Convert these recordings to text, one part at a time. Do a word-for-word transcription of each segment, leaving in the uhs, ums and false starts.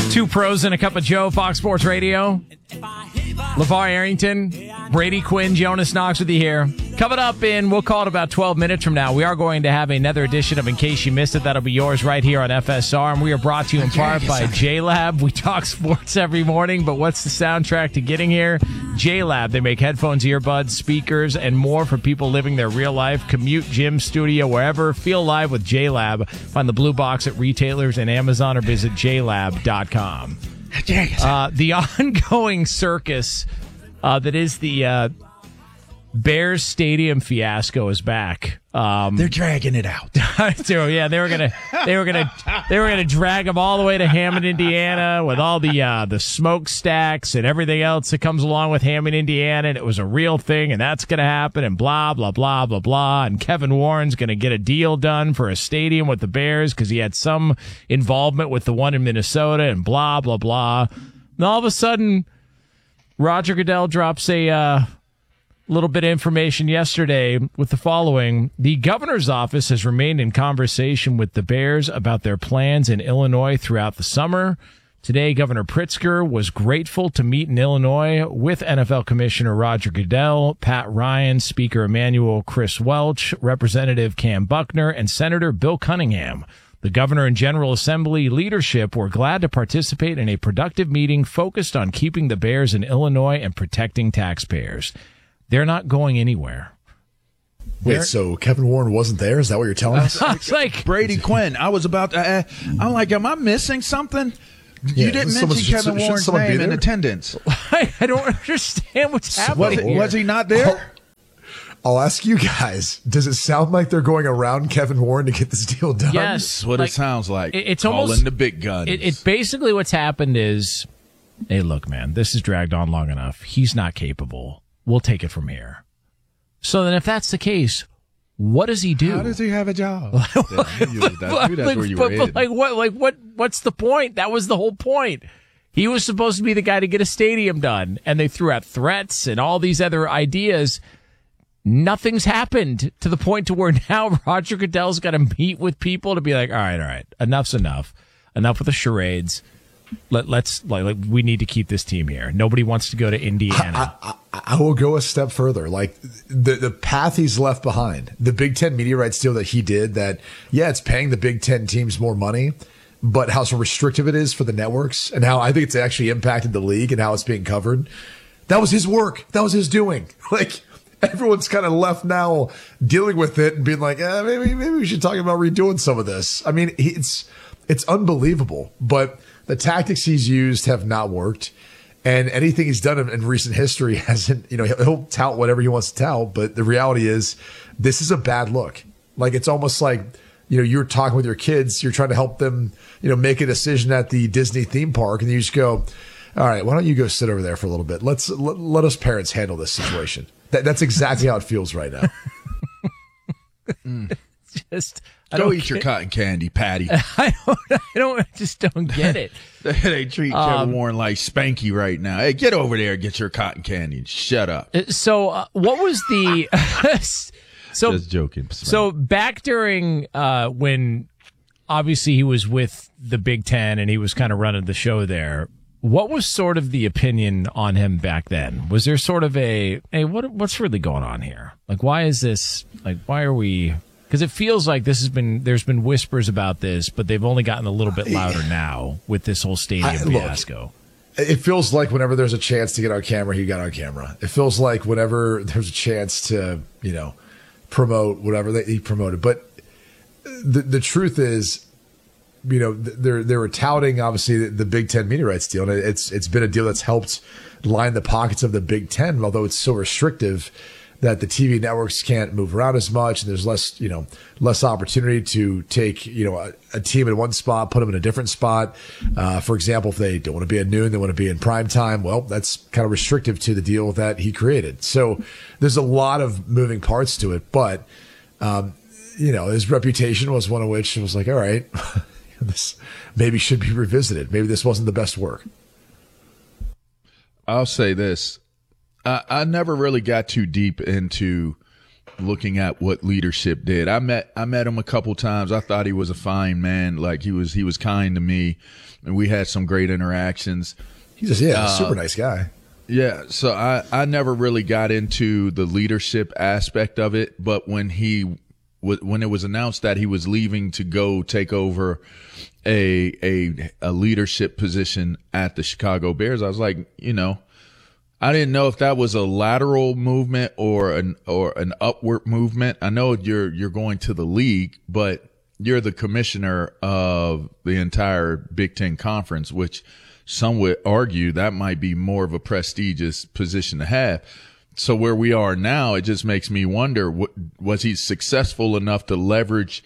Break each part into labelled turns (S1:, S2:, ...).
S1: Two pros and a cup of Joe, Fox Sports Radio. LeVar Arrington, Brady Quinn, Jonas Knox with you here. Coming up in, we'll call it about twelve minutes from now, we are going to have another edition of In Case You Missed It. That'll be yours right here on F S R. And we are brought to you in part by J-Lab. We talk sports every morning, but what's the soundtrack to getting here? J-Lab. They make headphones, earbuds, speakers, and more for people living their real life. Commute, gym, studio, wherever. Feel live with J-Lab. Find the blue box at retailers and Amazon or visit j lab dot com. Uh, the ongoing circus uh, that is the uh, Bears Stadium fiasco is back. Um,
S2: They're dragging it out.
S1: so, yeah, they were gonna, they were gonna, they were gonna drag them all the way to Hammond, Indiana, with all the uh, the smokestacks and everything else that comes along with Hammond, Indiana. And it was a real thing, and that's gonna happen, and blah blah blah blah blah. And Kevin Warren's gonna get a deal done for a stadium with the Bears because he had some involvement with the one in Minnesota, and blah blah blah. And all of a sudden, Roger Goodell drops a. Uh, little bit of information yesterday with the following. The governor's office has remained in conversation with the Bears about their plans in Illinois throughout the summer. Today, Governor Pritzker was grateful to meet in Illinois with N F L Commissioner Roger Goodell, Pat Ryan, Speaker Emanuel Chris Welch, Representative Cam Buckner, and Senator Bill Cunningham. The governor and General Assembly leadership were glad to participate in a productive meeting focused on keeping the Bears in Illinois and protecting taxpayers. They're not going anywhere.
S3: Wait,
S1: They're,
S3: so Kevin Warren wasn't there? Is that what you're telling us?
S1: It's like
S2: Brady Quinn. I was about to. Uh, I'm like, am I missing something?
S3: Yeah,
S2: you didn't mention
S3: should,
S2: Kevin
S3: should
S2: Warren's name in attendance.
S1: I, I don't understand what's happening.
S2: Was, it,
S1: here.
S2: was he not there?
S3: I'll, I'll ask you guys. Does it sound like they're going around Kevin Warren to get this deal done?
S1: Yes,
S2: That's what
S1: like,
S2: it sounds like.
S1: It, it's
S2: Calling
S1: almost
S2: the big guns.
S1: It, it basically what's happened is, hey, look, man, this has dragged on long enough. He's not capable. We'll take it from here. So then if that's the case, what does he do?
S2: How does he have a job? yeah, that's, that's
S1: like,
S2: where you
S1: but,
S2: were
S1: but like what like what what's the point? That was the whole point. He was supposed to be the guy to get a stadium done, and they threw out threats and all these other ideas. Nothing's happened to the point to where now Roger Goodell's got to meet with people to be like, all right, all right, enough's enough. Enough with the charades. Let, let's like, like we need to keep this team here. Nobody wants to go to Indiana.
S3: I, I, I will go a step further. Like the the path he's left behind, the Big Ten media rights deal that he did. That yeah, it's paying the Big Ten teams more money, but how so restrictive it is for the networks, and how I think it's actually impacted the league and how it's being covered. That was his work. That was his doing. Like everyone's kind of left now dealing with it and being like, eh, maybe maybe we should talk about redoing some of this. I mean, it's it's unbelievable, but the tactics he's used have not worked, and anything he's done in, in recent history hasn't, you know, he'll, he'll tout whatever he wants to tout, but the reality is this is a bad look. Like, it's almost like, you know, you're talking with your kids, you're trying to help them, you know, make a decision at the Disney theme park, and you just go, all right, why don't you go sit over there for a little bit? Let's let, let us parents handle this situation. That, that's exactly how it feels right now.
S1: mm. Just I
S2: Go
S1: don't
S2: eat
S1: get,
S2: your cotton candy, Patty.
S1: I don't. I don't. I just don't get it.
S2: They treat
S1: um,
S2: Kevin Warren like Spanky right now. Hey, get over there and get your cotton candy and shut up.
S1: So, uh, what was the? so
S2: just joking.
S1: So back during uh, when obviously he was with the Big Ten and he was kind of running the show there. What was sort of the opinion on him back then? Was there sort of a hey, what what's really going on here? Like, why is this? Like, why are we? Because it feels like this has been, there's been whispers about this, but they've only gotten a little bit louder now with this whole stadium I, fiasco.
S3: Look, it feels like whenever there's a chance to get on camera, he got on camera. It feels like whenever there's a chance to, you know, promote whatever that he promoted. But the the truth is, you know, they're they were touting obviously the, the Big Ten media rights deal, and it's it's been a deal that's helped line the pockets of the Big Ten, although it's so restrictive that the T V networks can't move around as much, and there's less, you know, less opportunity to take, you know, a, a team in one spot, put them in a different spot. Uh, for example, if they don't want to be at noon, they want to be in prime time. Well, that's kind of restrictive to the deal that he created. So there's a lot of moving parts to it, but, um, you know, his reputation was one of which it was like, all right, this maybe should be revisited. Maybe this wasn't the best work.
S2: I'll say this. I, I never really got too deep into looking at what leadership did. I met I met him a couple times. I thought he was a fine man. Like he was he was kind to me, and we had some great interactions.
S3: He's just, yeah,
S2: Uh,
S3: a super nice guy.
S2: Yeah, so I, I never really got into the leadership aspect of it, but when he when it was announced that he was leaving to go take over a a a leadership position at the Chicago Bears, I was like, you know, I didn't know if that was a lateral movement or an or an upward movement. I know you're you're going to the league, but you're the commissioner of the entire Big Ten Conference, which some would argue that might be more of a prestigious position to have. So where we are now, it just makes me wonder, what, was he successful enough to leverage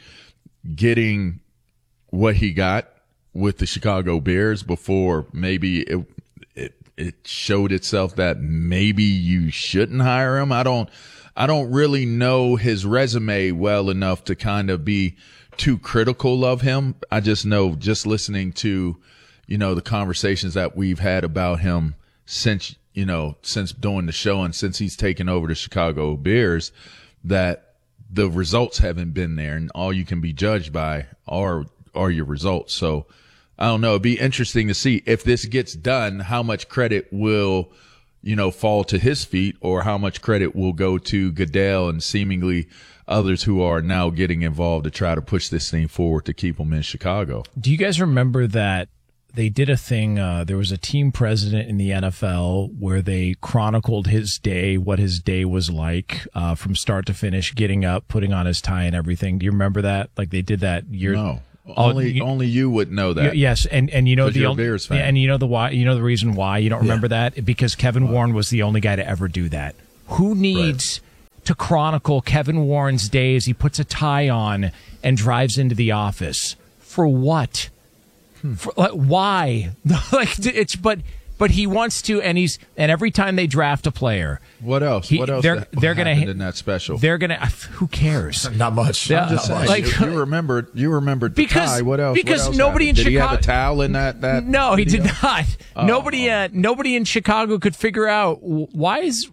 S2: getting what he got with the Chicago Bears before maybe it, it, it showed itself that maybe you shouldn't hire him? I don't, I don't really know his resume well enough to kind of be too critical of him. I just know, just listening to, you know, the conversations that we've had about him since, you know, since doing the show and since he's taken over the Chicago Bears, that the results haven't been there, and all you can be judged by are, are your results. So I don't know. It'd be interesting to see if this gets done, how much credit will, you know, fall to his feet, or how much credit will go to Goodell and seemingly others who are now getting involved to try to push this thing forward to keep them in Chicago.
S1: Do you guys remember that they did a thing, uh, there was a team president in the N F L where they chronicled his day, what his day was like, uh, from start to finish, getting up, putting on his tie and everything. Do you remember that? Like they did that year.
S2: No.
S1: Oh,
S2: only
S1: you,
S2: only you would know that.
S1: Yes, and and you know the
S2: you're a
S1: only,
S2: Bears fan.
S1: and you know the why, you know the reason why you don't remember yeah. that, because Kevin Warren was the only guy to ever do that. Who needs right. to chronicle Kevin Warren's day as he puts a tie on and drives into the office? For what? Hmm. For, like, why? Like it's but but he wants to, and he's and every time they draft a player,
S2: what else?
S1: He,
S2: what else?
S1: They're they're gonna
S2: in that special.
S1: They're gonna. Who cares?
S3: Not much.
S1: Yeah,
S3: I'm just
S1: not
S3: saying.
S1: like
S2: you, you remember you remembered the
S1: because
S2: tie. What else?
S1: because
S2: what else
S1: nobody
S2: happened?
S1: in
S2: did
S1: Chicago.
S2: Did he have a towel in that? that
S1: no, he
S2: video?
S1: did not.
S2: Oh,
S1: nobody.
S2: oh.
S1: Uh, nobody in Chicago could figure out why is.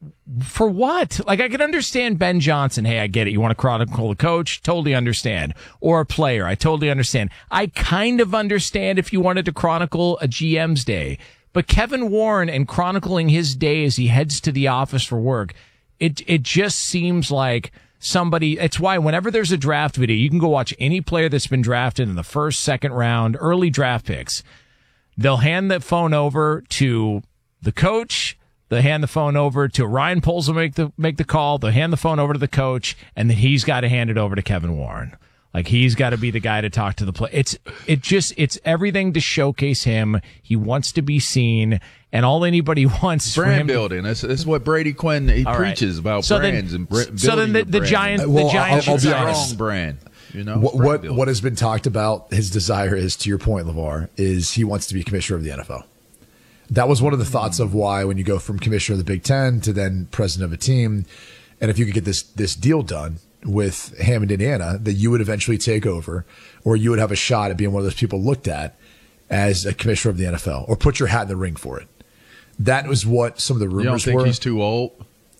S1: For what? Like, I could understand Ben Johnson. Hey, I get it. You want to chronicle the coach? Totally understand. Or a player. I totally understand. I kind of understand if you wanted to chronicle a G M's day. But Kevin Warren and chronicling his day as he heads to the office for work, it it just seems like somebody. It's why whenever there's a draft video, you can go watch any player that's been drafted in the first, second round, early draft picks. They'll hand the phone over to the coach. They hand the phone over to Ryan Poles will make the make the call. They'll hand the phone over to the coach, and then he's got to hand it over to Kevin Warren. Like he's got to be the guy to talk to the play. It's it just it's everything to showcase him. He wants to be seen, and all anybody wants is
S2: brand
S1: for him
S2: building. This is what Brady Quinn he
S1: all
S2: preaches
S1: right.
S2: about
S1: so
S2: brands
S1: then,
S2: and br- building
S1: so then the, the
S2: brand.
S1: Giants,
S3: Well,
S1: the Giants,
S3: I'll- I'll
S1: should
S3: be
S1: sign
S3: honest.
S1: him.
S2: Strong brand. You know
S3: What
S2: brand
S3: what,
S2: building.
S3: what has been talked about, his desire is, to your point, LeVar, is he wants to be commissioner of the N F L. That was one of the thoughts of why, when you go from commissioner of the Big Ten to then president of a team, and if you could get this this deal done with Hammond, Indiana, that you would eventually take over, or you would have a shot at being one of those people looked at as a commissioner of the N F L, or put your hat in the ring for it. That was what some of the rumors
S2: You don't think
S3: were.
S2: he's too old?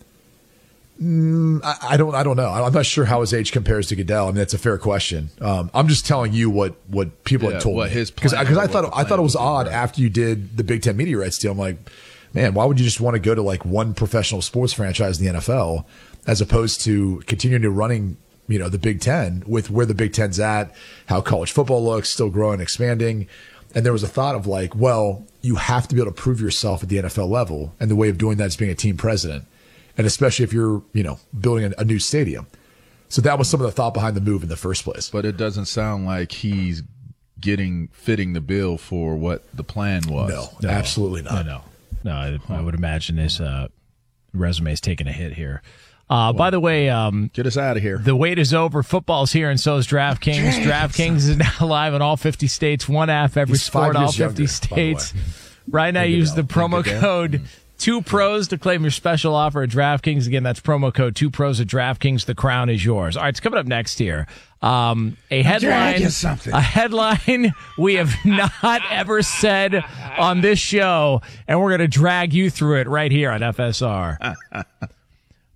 S3: Mm, I, I don't. I don't know. I'm not sure how his age compares to Goodell. I mean, that's a fair question. Um, I'm just telling you what, what people
S2: Yeah,
S3: had told
S2: what
S3: me.
S2: his
S3: because
S2: plan-
S3: because I
S2: what
S3: thought
S2: the
S3: I thought
S2: plan
S3: it was
S2: would be,
S3: odd
S2: right.
S3: after you did the Big Ten media rights deal. I'm like, man, why would you just want to go to like one professional sports franchise in the N F L as opposed to continuing to running, you know, the Big Ten with where the Big Ten's at, how college football looks, still growing, expanding. And there was a thought of like, well, you have to be able to prove yourself at the N F L level, and the way of doing that is being a team president. And especially if you're, you know, building a, a new stadium. So that was some of the thought behind the move in the first place.
S2: But it doesn't sound like he's getting fitting the bill for what the plan was.
S3: No, no absolutely not.
S1: No, no, no. I, I would imagine his uh, resume is taking a hit here. Uh, well, by the way, um,
S2: get us out of here.
S1: The wait is over. Football's here, and so is DraftKings. DraftKings is now live in all fifty states. One app, every
S3: He's
S1: sport, all fifty
S3: younger,
S1: states. Right now, use the promo code two pros to claim your special offer at DraftKings. Again, that's promo code two pros at DraftKings. The crown is yours. All right, it's coming up next here. Um, a headline, a headline we have not ever said on this show, and we're going to drag you through it right here on F S R.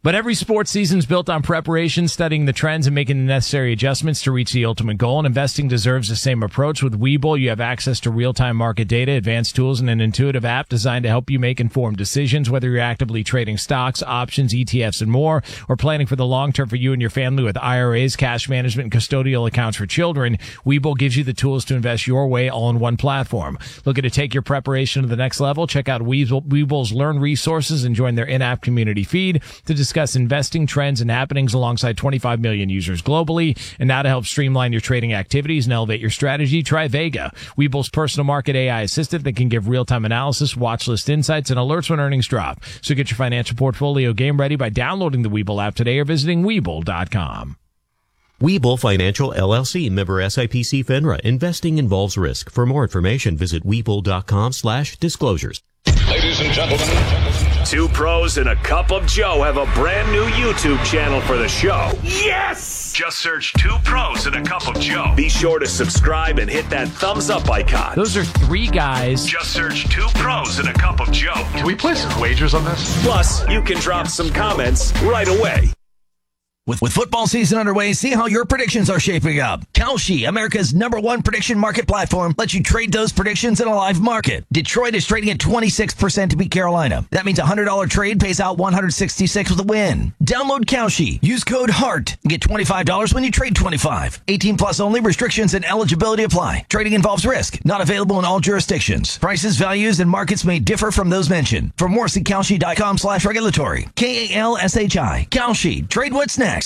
S1: But every sports season is built on preparation, studying the trends, and making the necessary adjustments to reach the ultimate goal. And investing deserves the same approach. With Webull, you have access to real-time market data, advanced tools, and an intuitive app designed to help you make informed decisions, whether you're actively trading stocks, options, E T Fs, and more, or planning for the long term for you and your family with I R As, cash management, and custodial accounts for children. Webull gives you the tools to invest your way all in one platform. Looking to take your preparation to the next level? Check out Webull, Webull's Learn resources and join their in-app community feed to discuss investing trends and happenings alongside twenty-five million users globally. And now to help streamline your trading activities and elevate your strategy, try Vega, Webull's personal market A I assistant that can give real-time analysis, watch list insights, and alerts when earnings drop. So get your financial portfolio game ready by downloading the Webull app today or visiting Webull dot com.
S4: Webull Financial L L C, member S I P C FINRA. Investing involves risk. For more information, visit Webull dot com slash disclosures.
S5: Ladies and gentlemen,
S6: Two Pros and a Cup of Joe have a brand new YouTube channel for the show. Yes! Just search Two Pros and a Cup of Joe. Be sure to subscribe and hit that thumbs up icon.
S1: Those are three guys.
S6: Just search Two Pros and a Cup of Joe.
S5: can we place some wagers on this?
S6: Plus, you can drop some comments right away.
S7: With, with football season underway, see how your predictions are shaping up. Kalshi, America's number one prediction market platform, lets you trade those predictions in a live market. Detroit is trading at twenty-six percent to beat Carolina. That means a one hundred dollars trade pays out one hundred sixty-six with a win. Download Kalshi. Use code HEART and get twenty-five dollars when you trade twenty-five. eighteen plus only. Restrictions and eligibility apply. Trading involves risk. Not available in all jurisdictions. Prices, values, and markets may differ from those mentioned. For more, see Kalshi dot com slash regulatory. K A L S H I. Kalshi. Trade what's next.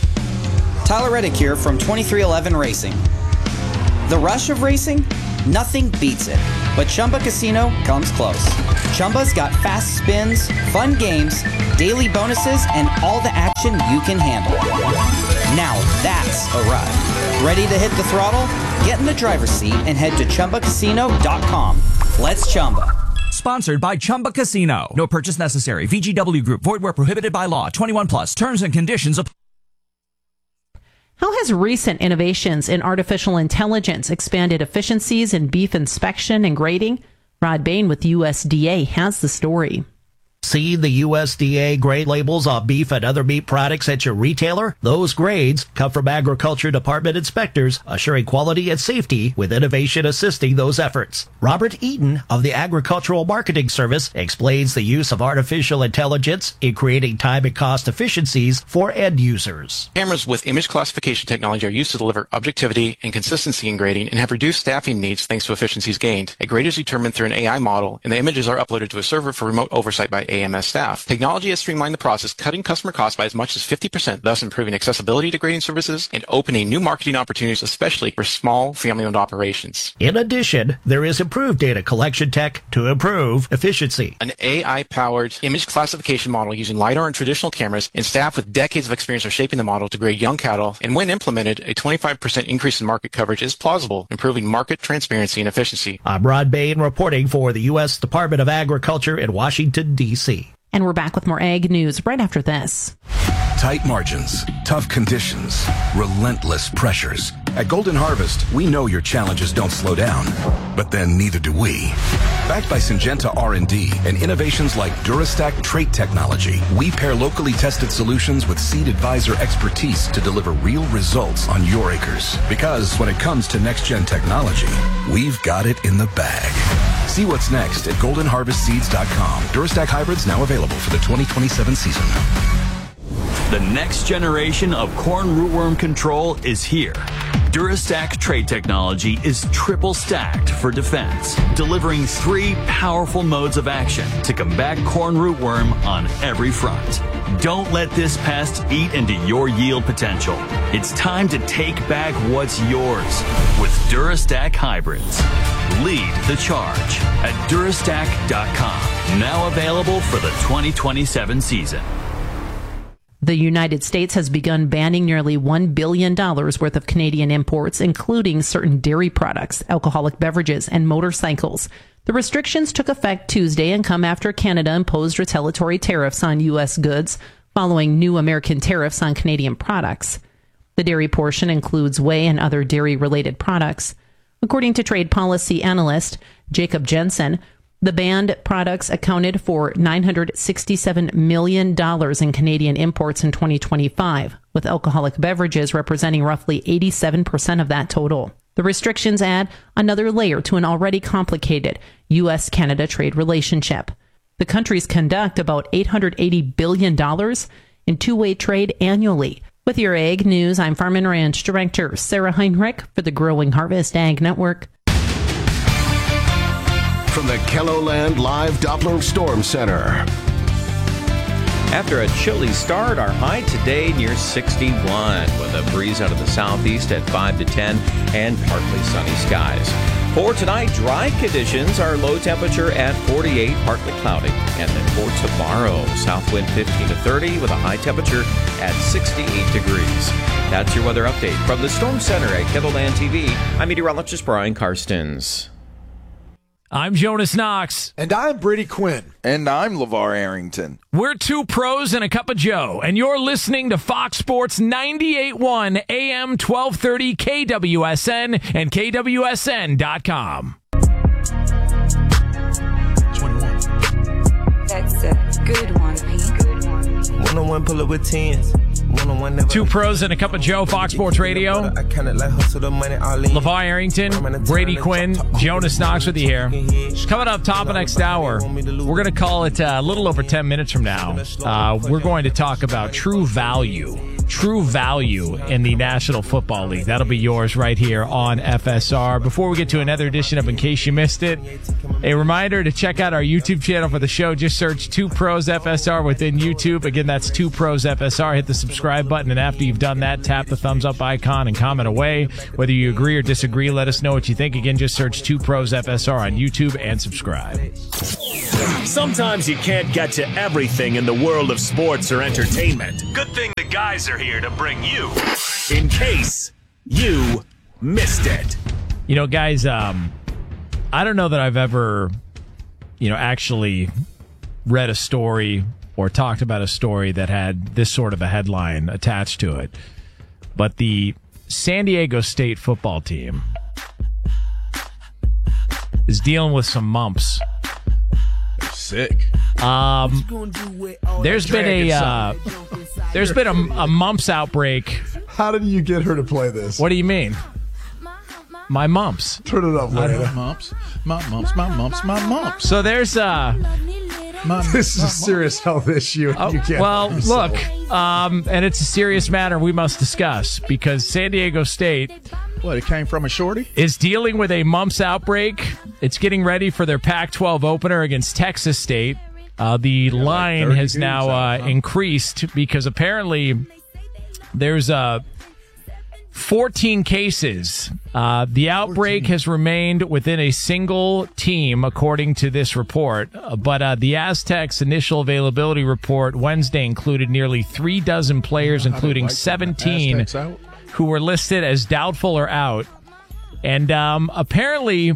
S8: Tyler Reddick here from twenty-three eleven Racing. The rush of racing? Nothing beats it. But Chumba Casino comes close. Chumba's got fast spins, fun games, daily bonuses, and all the action you can handle. Now that's a ride. Ready to hit the throttle? Get in the driver's seat and head to Chumba Casino dot com. Let's Chumba.
S9: Sponsored by Chumba Casino. No purchase necessary. V G W Group. Void where prohibited by law. twenty-one plus. Terms and conditions apply.
S10: How has recent innovations in artificial intelligence expanded efficiencies in beef inspection and grading? Rod Bain with U S D A has the story.
S11: See the U S D A grade labels on beef and other meat products at your retailer? Those grades come from Agriculture Department inspectors, assuring quality and safety with innovation assisting those efforts. Robert Eaton of the Agricultural Marketing Service explains the use of artificial intelligence in creating time and cost efficiencies for end users.
S12: Cameras with image classification technology are used to deliver objectivity and consistency in grading and have reduced staffing needs thanks to efficiencies gained. A grade is determined through an A I model, and the images are uploaded to a server for remote oversight by A M S staff. Technology has streamlined the process, cutting customer costs by as much as fifty percent, thus improving accessibility to grading services and opening new marketing opportunities, especially for small family-owned operations.
S11: In addition, there is improved data collection tech to improve efficiency.
S12: An A I-powered image classification model using LiDAR and traditional cameras, and staff with decades of experience are shaping the model to grade young cattle, and when implemented, a twenty-five percent increase in market coverage is plausible, improving market transparency and efficiency.
S11: I'm Rod Bain reporting for the U S Department of Agriculture in Washington, D C
S10: And we're back with more ag news right after this.
S13: Tight margins, tough conditions, relentless pressures. At Golden Harvest, we know your challenges don't slow down, but then neither do we. Backed by Syngenta R and D and innovations like Durastack trait technology, we pair locally tested solutions with Seed Advisor expertise to deliver real results on your acres. Because when it comes to next-gen technology, we've got it in the bag. See what's next at golden harvest seeds dot com. Durastack hybrids now available for the twenty twenty-seven season.
S14: The next generation of corn rootworm control is here. Durastack trait technology is triple stacked for defense, delivering three powerful modes of action to combat corn rootworm on every front. Don't let this pest eat into your yield potential. It's time to take back what's yours with Durastack hybrids. Lead the charge at durastack dot com. Now available for the twenty twenty-seven season.
S10: The United States has begun banning nearly one billion dollars worth of Canadian imports, including certain dairy products, alcoholic beverages, and motorcycles. The restrictions took effect Tuesday and come after Canada imposed retaliatory tariffs on U S goods following new American tariffs on Canadian products. The dairy portion includes whey and other dairy-related products. According to trade policy analyst Jacob Jensen, The banned products accounted for nine hundred sixty-seven million dollars in Canadian imports in twenty twenty-five, with alcoholic beverages representing roughly eighty-seven percent of that total. The restrictions add another layer to an already complicated U S Canada trade relationship. The countries conduct about eight hundred eighty billion dollars in two-way trade annually. With your Ag News, I'm Farm and Ranch Director Sarah Heinrich for the Growing Harvest Ag Network.
S15: From the KELOLAND Live Doppler Storm Center.
S16: After a chilly start, our high today near sixty-one, with a breeze out of the southeast at five to ten and partly sunny skies. For tonight, dry conditions, our low temperature at forty-eight, partly cloudy. And then for tomorrow, south wind fifteen to thirty with a high temperature at sixty-eight degrees. That's your weather update from the Storm Center at KELOLAND T V. I'm meteorologist Brian Karstens.
S1: I'm Jonas Knox.
S3: And I'm Brady Quinn.
S17: And I'm LeVar Arrington.
S1: We're two pros and a cup of Joe, and you're listening to Fox Sports ninety-eight point one A M twelve thirty K W S N and K W S N dot com.
S17: twenty-one.
S18: That's a good one, Pete. Good one.
S19: One-on-one pull up with tens.
S1: Two pros and a cup of Joe, Fox Sports Radio. LeVar Arrington, Brady Quinn, Jonas Knox with you here. Coming up top of next hour, we're going to call it uh, a little over ten minutes from now. Uh, we're going to talk about true value. True value in the National Football League. That'll be yours right here on F S R. Before we get to another edition of In Case You Missed It, a reminder to check out our YouTube channel for the show. Just search Two Pros F S R within YouTube. Again, that's Two Pros F S R. Hit the subscribe button, and after you've done that, tap the thumbs up icon and comment away. Whether you agree or disagree, let us know what you think. Again, just search Two Pros F S R on YouTube and subscribe.
S6: Sometimes you can't get to everything in the world of sports or entertainment. Good thing the guys are here to bring you In Case You Missed It.
S1: You know, guys, um, I don't know that I've ever, you know, actually read a story or talked about a story that had this sort of a headline attached to it. But the San Diego State football team is dealing with some mumps.
S2: Sick.
S1: Um, there's been a uh, there's been a, a mumps outbreak.
S3: How did you get her to play this?
S1: What do you mean? My mumps.
S3: Turn it up, later.
S2: Mumps, my mumps, my mumps, my mumps.
S1: So there's uh,
S2: my,
S3: this is
S2: my
S3: a serious health issue.
S1: Oh,
S3: you can't
S1: well, look, um, and it's a serious matter we must discuss because San Diego State.
S2: What, it came from a shorty?
S1: Is dealing with a mumps outbreak. It's getting ready for their Pac twelve opener against Texas State. Uh, the yeah, line like has now uh, increased because apparently there's uh, fourteen cases. Uh, the outbreak fourteen has remained within a single team, according to this report. Uh, but uh, the Aztecs' initial availability report Wednesday included nearly three dozen players, yeah, including like seventeen, who were listed as doubtful or out. And um, apparently,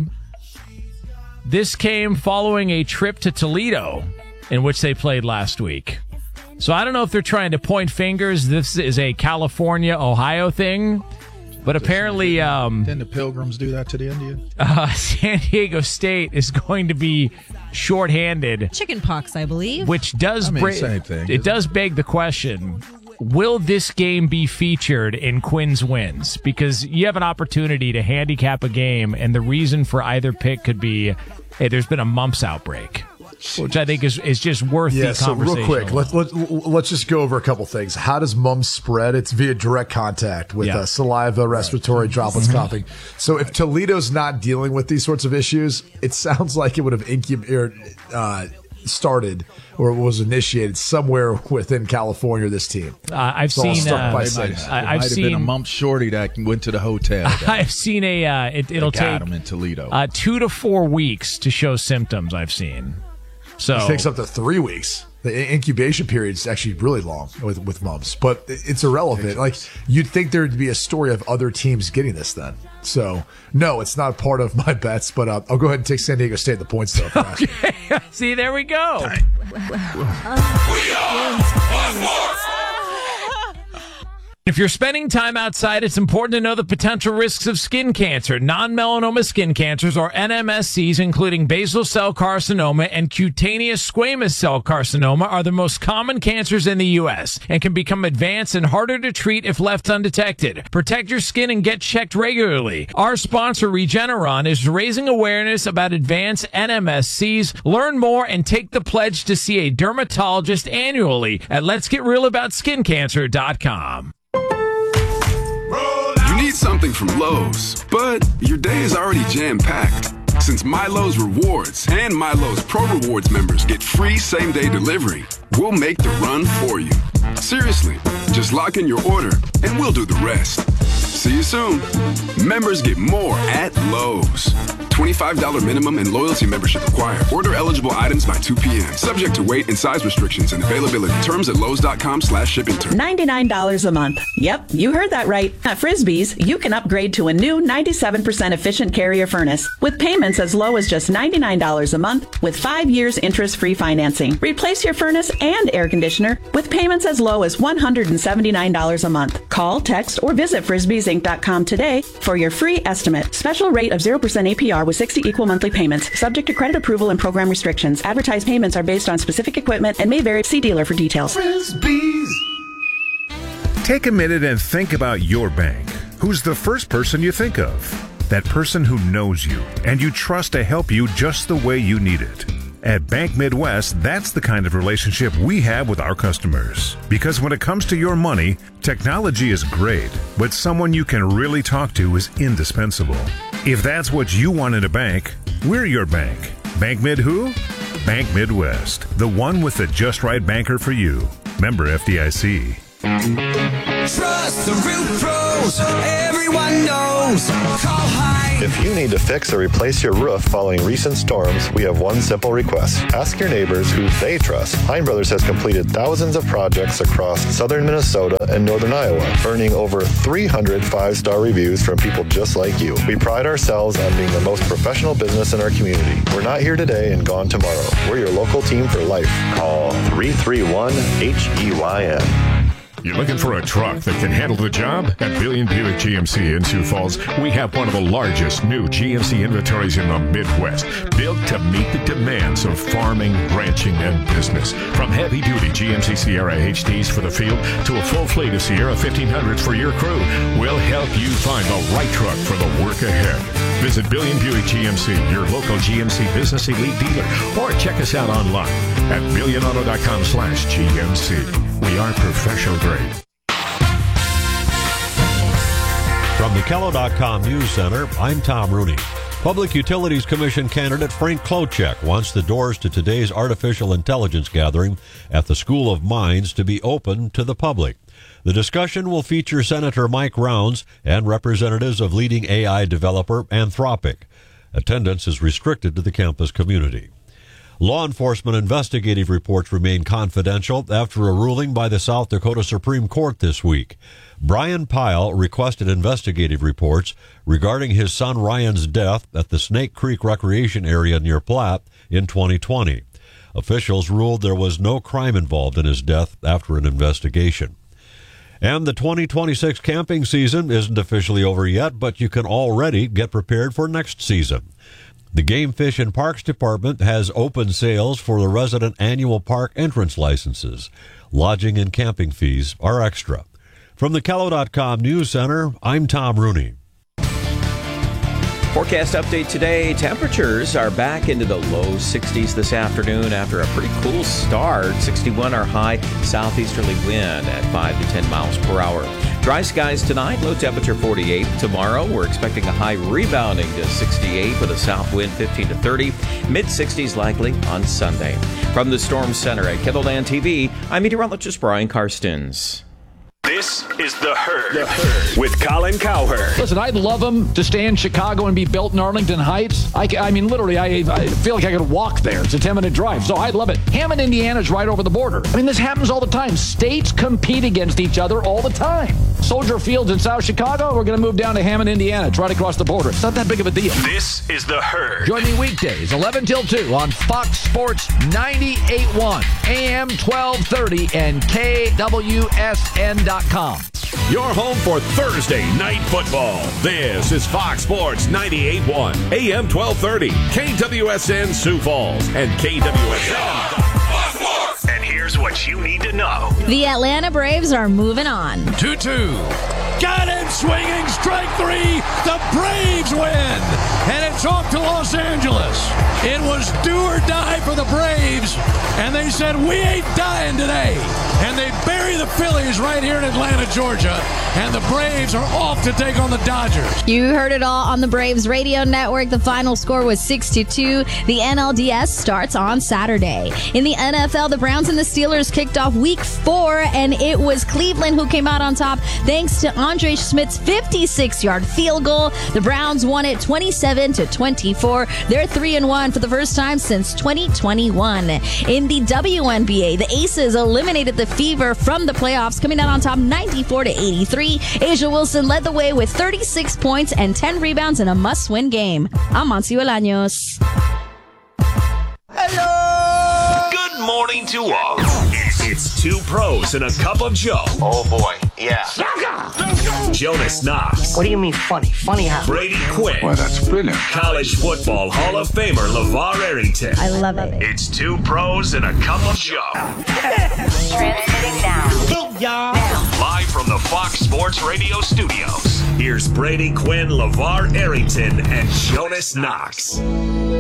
S1: this came following a trip to Toledo, in which they played last week. So I don't know if they're trying to point fingers. This is a California, Ohio thing. But apparently... Um,
S2: Didn't the Pilgrims do that to the Indians?
S1: Uh, San Diego State is going to be shorthanded.
S20: Chicken pox, I believe.
S1: Which does...
S2: I mean,
S1: bra-
S2: same thing.
S1: It does beg the question, will this game be featured in Quinn's Wins? Because you have an opportunity to handicap a game, and the reason for either pick could be, hey, there's been a mumps outbreak. Which I think is, is just worth
S3: yeah,
S1: the
S3: so
S1: conversation.
S3: Real quick, let, let, let's just go over a couple things. How does mumps spread? It's via direct contact with yeah. uh, saliva, respiratory, right. droplets, mm-hmm. coughing. So if Toledo's not dealing with these sorts of issues, it sounds like it would have incubated, uh, started or was initiated somewhere within California, this team.
S1: Uh, I've
S3: so
S1: seen... Uh,
S2: might, I, I've might
S1: seen,
S2: have been a mump shorty that went to the hotel.
S1: I've seen a... Uh, it, it'll
S2: got
S1: take
S2: him in Toledo.
S1: Uh, two to four weeks to show symptoms, I've seen. So
S3: it takes up to three weeks. The incubation period is actually really long with, with mumps, but it's irrelevant. Like, you'd think there'd be a story of other teams getting this then. So, no, it's not part of my bets, but uh, I'll go ahead and take San Diego State the points, though.
S1: Okay. See, there we go.
S6: We are
S1: If you're spending time outside, it's important to know the potential risks of skin cancer. Non-melanoma skin cancers, or N M S Cs, including basal cell carcinoma and cutaneous squamous cell carcinoma, are the most common cancers in the U S and can become advanced and harder to treat if left undetected. Protect your skin and get checked regularly. Our sponsor, Regeneron, is raising awareness about advanced N M S Cs. Learn more and take the pledge to see a dermatologist annually at lets get real about skin cancer dot com.
S19: You need something from Lowe's, but your day is already jam-packed. Since MyLowe's Rewards and MyLowe's Pro Rewards members get free same-day delivery, we'll make the run for you. Seriously, just lock in your order and we'll do the rest. See you soon. Members get more at Lowe's. twenty-five dollars minimum and loyalty membership required. Order eligible items by two p.m. Subject to weight and size restrictions and availability. Terms at Lowe's.com slash shipping terms.
S20: ninety-nine dollars a month. Yep, you heard that right. At Frisbee's, you can upgrade to a new ninety-seven percent efficient carrier furnace with payments as low as just ninety-nine dollars a month with five years interest-free financing. Replace your furnace and air conditioner with payments as low as one hundred seventy-nine dollars a month. Call, text, or visit frisbees inc dot com today for your free estimate. Special rate of zero percent A P R with sixty equal monthly payments, subject to credit approval and program restrictions. Advertised payments are based on specific equipment and may vary. See dealer for details.
S21: Frisbees. Take a minute and think about your bank. Who's the first person you think of? That person who knows you and you trust to help you just the way you need it. At Bank Midwest, that's the kind of relationship we have with our customers. Because when it comes to your money, technology is great, but someone you can really talk to is indispensable. If that's what you want in a bank, we're your bank. Bank Mid who? Bank Midwest, the one with the just right banker for you. Member F D I C.
S22: Trust the Root Pros. Everyone knows. Call Hine.
S23: If you need to fix or replace your roof following recent storms, we have one simple request. Ask your neighbors who they trust. Hine Brothers has completed thousands of projects across southern Minnesota and northern Iowa, earning over three hundred five-star reviews from people just like you. We pride ourselves on being the most professional business in our community. We're not here today and gone tomorrow. We're your local team for life. Call three three one H E Y N.
S24: You're looking for a truck that can handle the job? At Billion Buick G M C in Sioux Falls, we have one of the largest new G M C inventories in the Midwest, built to meet the demands of farming, ranching, and business. From heavy-duty G M C Sierra H Ds for the field to a full fleet of Sierra fifteen hundreds for your crew, we'll help you find the right truck for the work ahead. Visit Billion Buick G M C, your local G M C Business Elite dealer, or check us out online at billion auto dot com slash G M C. We are professional grade.
S25: From the Kello dot com News Center, I'm Tom Rooney. Public Utilities Commission candidate Frank Klochek wants the doors to today's artificial intelligence gathering at the School of Mines to be open to the public. The discussion will feature Senator Mike Rounds and representatives of leading A I developer Anthropic. Attendance is restricted to the campus community. Law enforcement investigative reports remain confidential after a ruling by the South Dakota Supreme Court this week. Brian Pyle requested investigative reports regarding his son Ryan's death at the Snake Creek Recreation Area near Platte in twenty twenty. Officials ruled there was no crime involved in his death after an investigation. And the twenty twenty-six camping season isn't officially over yet, but you can already get prepared for next season. The Game, Fish, and Parks Department has open sales for the resident annual park entrance licenses. Lodging and camping fees are extra. From the Kello dot com News Center, I'm Tom Rooney.
S16: Forecast update today. Temperatures are back into the low sixties this afternoon after a pretty cool start. sixty-one our high, southeasterly wind at five to ten miles per hour. Dry skies tonight, low temperature forty-eight. Tomorrow, we're expecting a high rebounding to sixty-eight with a south wind fifteen to thirty. mid sixties likely on Sunday. From the Storm Center at Kettleland T V, I'm meteorologist Brian Karstens.
S6: This is The Herd, the Herd. With Colin Cowherd.
S26: Listen, I'd love them to stay in Chicago and be built in Arlington Heights. I, I mean, literally, I, I feel like I could walk there. It's a ten-minute drive, so I'd love it. Hammond, Indiana's right over the border. I mean, this happens all the time. States compete against each other all the time. Soldier Field's in South Chicago. We're going to move down to Hammond, Indiana. It's right across the border. It's not that big of a deal.
S6: This is The Herd.
S26: Join me weekdays, eleven till two on Fox Sports ninety-eight point one, A M twelve thirty, and K W S N dot com.
S6: your home for Thursday night football. This is Fox Sports ninety-eight point one, A M twelve thirty, K W S N Sioux Falls, and K W S N. And here's what you need to know.
S4: The Atlanta Braves are moving on.
S26: two two. Got him swinging, strike three. The Braves win. And it's off to Los Angeles. It was do or die for the Braves. And they said, we ain't dying today. And they bury the Phillies right here in Atlanta, Georgia. And the Braves are off to take on the Dodgers.
S4: You heard it all on the Braves radio network. The final score was six to two. The N L D S starts on Saturday. In the N F L, the Browns and the Steelers kicked off week four, and it was Cleveland who came out on top thanks to Andre Schmidt's fifty-six-yard field goal. The Browns won it twenty-seven to twenty-four. They're three and one for the first time since twenty twenty-one. In the W N B A, the Aces eliminated the Fever from the playoffs, coming out on top ninety-four to eighty-three. Asia Wilson led the way with thirty-six points and ten rebounds in a must-win game. I'm Monsi Bolaños.
S6: Hello! Good morning to all. It's two pros and a cup of Joe.
S5: Oh, boy. Yeah.
S6: Jonas Knox.
S5: What do you mean funny? Funny how?
S6: Brady Quinn.
S5: Well, that's brilliant.
S6: College football Hall of Famer LeVar Arrington.
S4: I love it.
S6: It's two pros and a cup of Joe.
S22: Transmitting now.
S6: Now. Live from the Fox Sports Radio studios. Here's Brady Quinn, LeVar Arrington, and Jonas Knox.